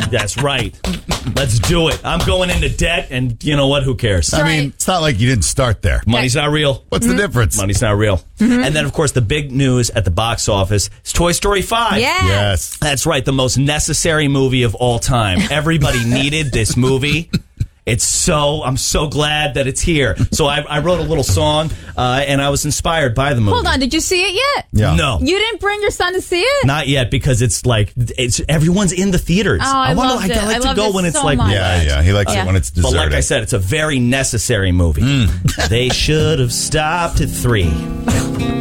That's right. Let's do it. I'm going into debt, and you know what? Who cares? I mean, it's not like you didn't start there. Money's not real. What's the difference? Money's not real. And then, of course, the big news at the box office is Toy Story 5. Yeah. Yes. That's right. The most necessary movie of all time. Everybody needed this movie. I'm so glad that it's here. So I wrote a little song, and I was inspired by the movie. Hold on, did you see it yet? Yeah. No. You didn't bring your son to see it? Not yet, because it's everyone's in the theaters. Oh, I loved it. I like I to loved go it when it's so like much. Yeah. He likes it when it's But deserted. like I said, it's a very necessary movie. They should have stopped at 3.